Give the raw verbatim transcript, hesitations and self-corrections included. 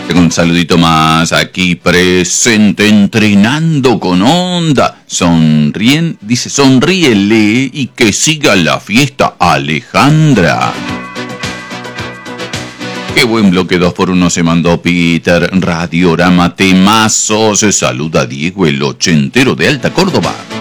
Tengo un saludito más aquí presente, entrenando con onda. Sonríen, dice, sonríele y que siga la fiesta, Alejandra. Qué buen bloque dos por uno se mandó Peter. Radiorama temazo. Se saluda Diego, el ochentero de Alta Córdoba.